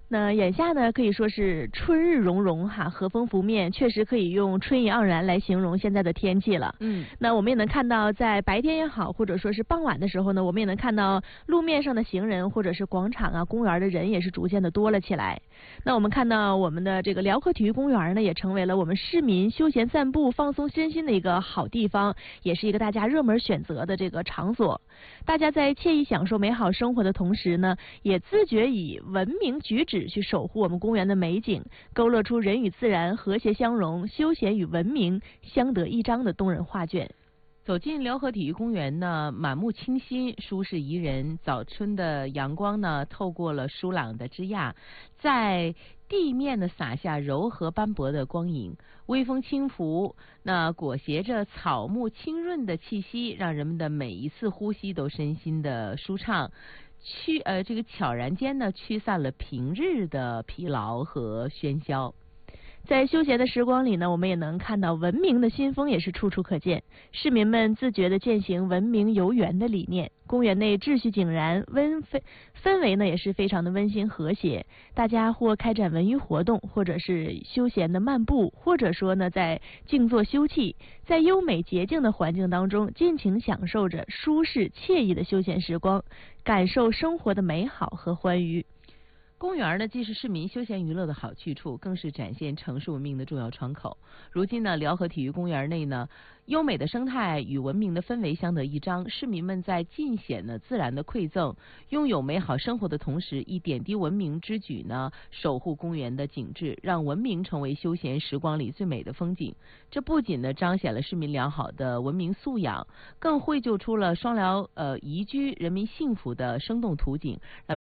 那眼下呢，可以说是春日融融哈，和风拂面，确实可以用春意盎然来形容现在的天气了。那我们也能看到，在白天也好，或者说是傍晚的时候呢，我们也能看到路面上的行人，或者是广场啊、公园的人也是逐渐的多了起来。那我们看到我们的这个辽河体育公园呢，也成为了我们市民休闲散步、放松身心的一个好地方，也是一个大家热门选择的这个场所。大家在惬意享受美好生活的同时呢，也自觉以文明举止去守护我们公园的美景，勾勒出人与自然和谐相融、休闲与文明相得益彰的动人画卷。 走进辽河体育公园呢，满目清新，舒适宜人。早春的阳光呢，透过了疏朗的枝桠，在地面呢洒下柔和斑驳的光影，微风轻拂，那裹挟着草木清润的气息，让人们的每一次呼吸都身心的舒畅。这个悄然间呢，驱散了平日的疲劳和喧嚣。 在休闲的时光里呢，我们也能看到文明的新风也是处处可见。市民们自觉地践行文明游园的理念，公园内秩序井然，氛围呢也是非常的温馨和谐。大家或开展文娱活动，或者是休闲的漫步，或者说呢在静坐休憩，在优美洁净的环境当中，尽情享受着舒适惬意的休闲时光，感受生活的美好和欢愉。 公园呢，既是市民休闲娱乐的好去处，更是展现城市文明的重要窗口。如今呢，辽河体育公园内呢，优美的生态与文明的氛围相得益彰，市民们在尽显呢自然的馈赠，拥有美好生活的同时，以点滴文明之举呢，守护公园的景致，让文明成为休闲时光里最美的风景。这不仅呢彰显了市民良好的文明素养，更绘就出了双辽宜居、人民幸福的生动图景。